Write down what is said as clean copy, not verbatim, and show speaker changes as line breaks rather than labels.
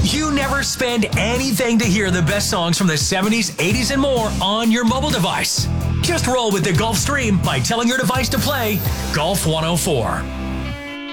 You never spend anything to hear the best songs from the 70s, 80s, and more on your mobile device. Just roll with the Gulfstream by telling your device to play Golf 104.